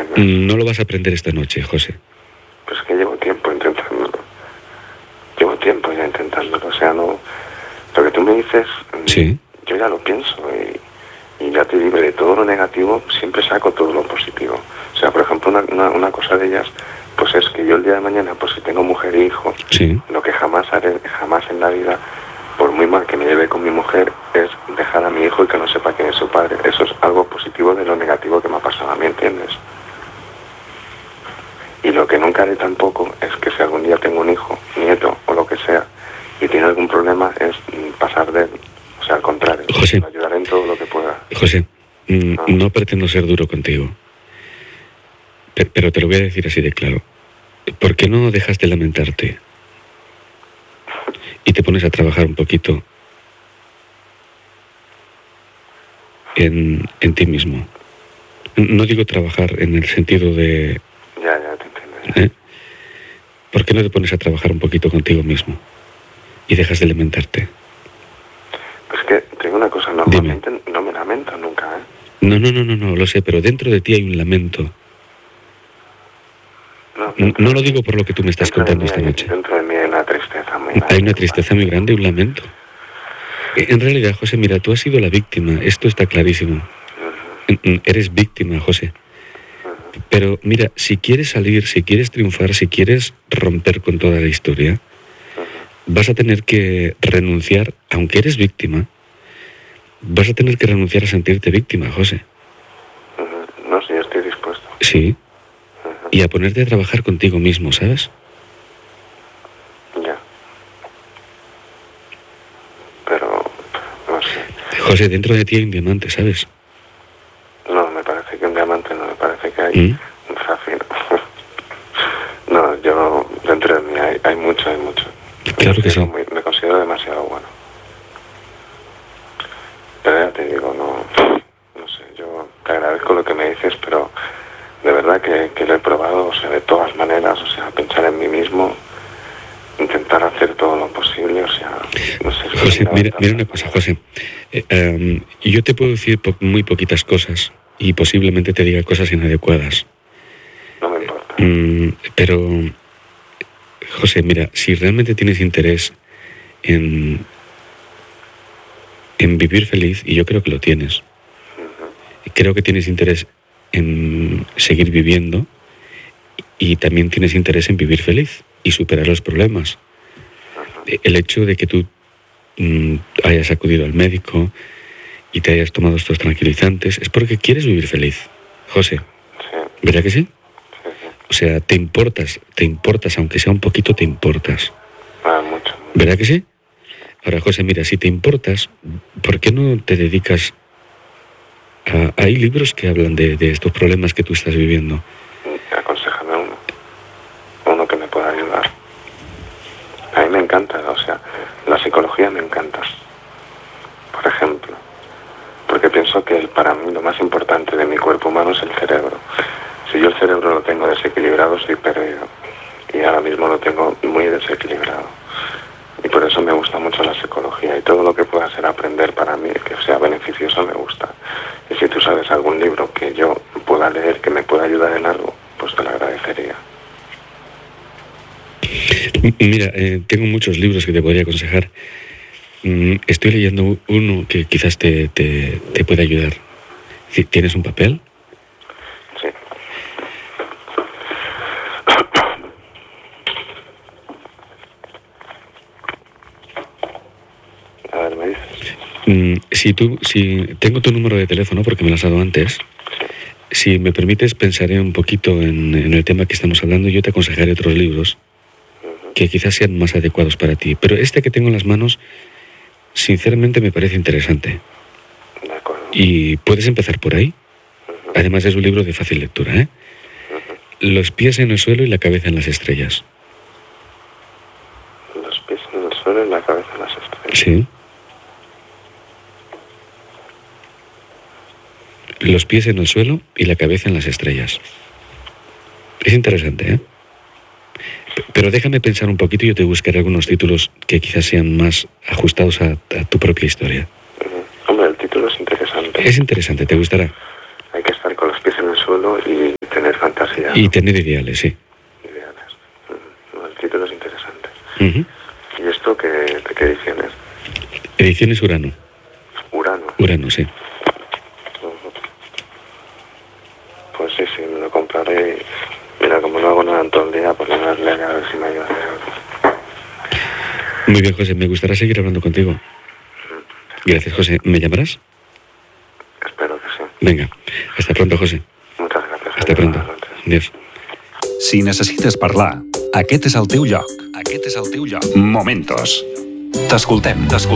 No lo vas a aprender esta noche, José. Pues que llevo tiempo intentándolo. Llevo tiempo ya intentándolo. O sea, no... Lo que tú me dices, Sí. Yo ya lo pienso y ya te digo, de todo lo negativo siempre saco todo lo positivo. O sea, por ejemplo, una cosa de ellas, pues es que yo el día de mañana, pues si tengo mujer e hijo, Sí. lo que jamás haré, jamás en la vida, por muy mal que me lleve con mi mujer, es dejar a mi hijo y que no sepa quién es su padre. Eso es algo positivo de lo negativo que me ha pasado a mí, ¿entiendes? Y lo que nunca haré tampoco es que si algún día tengo un hijo, nieto o lo que sea, y tiene algún problema, es pasar de él. O sea, al contrario, José. ayudaré en todo lo que pueda. José, no pretendo ser duro contigo, pero te lo voy a decir así de claro. ¿Por qué no dejas de lamentarte y te pones a trabajar un poquito en ti mismo? No digo trabajar en el sentido de... Ya te entiendo. ¿Por qué no te pones a trabajar un poquito contigo mismo y dejas de lamentarte? Pues que tengo una cosa, normalmente no me lamento nunca, ¿eh? No, lo sé, pero dentro de ti hay un lamento. No lo digo por lo que tú me estás contando esta noche. Dentro de mí hay una tristeza muy grande. Hay una tristeza muy grande y un lamento. En realidad, José, mira, tú has sido la víctima, esto está clarísimo. Eres víctima, José. Pero mira, si quieres salir, si quieres triunfar, si quieres romper con toda la historia, vas a tener que renunciar, aunque eres víctima, vas a tener que renunciar a sentirte víctima, José. No, sí, estoy dispuesto. Sí. Y a ponerte a trabajar contigo mismo, ¿sabes? Ya. Pero, no sé. José, dentro de ti hay un diamante, ¿sabes? No, me parece que un diamante no, me parece que hay un zafiro. No, yo, dentro de mí hay mucho. Claro que sí. Me considero demasiado bueno. Pero ya te digo, no sé, yo te agradezco lo que me dices, pero de verdad que lo he probado, o sea, de todas maneras, o sea, pensar en mí mismo, intentar hacer todo lo posible, o sea, no sé. José, mira una cosa, José. Yo te puedo decir muy poquitas cosas y posiblemente te diga cosas inadecuadas. No me importa. Pero, José, mira, si realmente tienes interés en vivir feliz, y yo creo que lo tienes, creo que tienes interés en seguir viviendo y también tienes interés en vivir feliz y superar los problemas. El hecho de que tú hayas acudido al médico y te hayas tomado estos tranquilizantes es porque quieres vivir feliz, José. Sí. ¿Verdad que sí? Sí. O sea, te importas, aunque sea un poquito te importas. Mucho. ¿Verdad que sí? Ahora, José, mira, si te importas, ¿por qué no te dedicas a... Hay libros que hablan de estos problemas que tú estás viviendo. Aconséjame uno que me pueda ayudar. A mí me encanta, o sea, la psicología me encanta, por ejemplo, porque pienso que para mí lo más importante de mi cuerpo humano es el cerebro. Si yo el cerebro lo tengo desequilibrado, estoy perdido, y ahora mismo lo tengo muy desequilibrado. Y por eso me gusta mucho la psicología, y todo lo que pueda ser aprender para mí, que sea beneficioso, me gusta. Y si tú sabes algún libro que yo pueda leer, que me pueda ayudar en algo, pues te lo agradecería. Mira, tengo muchos libros que te podría aconsejar. Estoy leyendo uno que quizás te pueda ayudar. ¿Tienes un papel? Sí. A ver, ¿me dices? Si tengo tu número de teléfono porque me lo has dado antes. Si me permites, pensaré un poquito en el tema que estamos hablando y yo te aconsejaré otros libros que quizás sean más adecuados para ti. Pero este que tengo en las manos, sinceramente me parece interesante. De acuerdo. Y puedes empezar por ahí. Además es un libro de fácil lectura, ¿eh? Los pies en el suelo y la cabeza en las estrellas. Los pies en el suelo y la cabeza en las estrellas. Sí. Los pies en el suelo y la cabeza en las estrellas. Es interesante, ¿eh? Pero déjame pensar un poquito y yo te buscaré algunos títulos que quizás sean más ajustados a tu propia historia. Hombre, el título es interesante. Es interesante, te gustará. Hay que estar con los pies en el suelo y tener fantasía. Y tener ideales, sí. Ideales. El título es interesante. Uh-huh. ¿Y esto de qué edición es? Ediciones Urano. Urano. Urano, sí. Pues sí, me lo compraré. Mira, como no hago nada en todo el día, pues nada, leer a ver si me ayuda. Muy bien, José, me gustaría seguir hablando contigo. Gracias, José. ¿Me llamarás? Espero que sí. Venga, hasta pronto, José. Moltes gràcies. Hasta pronto. Adiós. Si necessites parlar, aquest és el teu lloc. Aquest és el teu lloc. Momentos. T'escoltem.